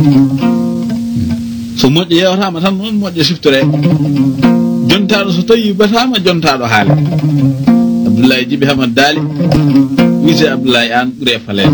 so moƴƴo yewtama tan noon moƴƴo siftore jontaɗo so tawi batama jontaɗo haale Abdoulaye Djiby Hamad Daly wiyete Abdoulaye An ɓuure falede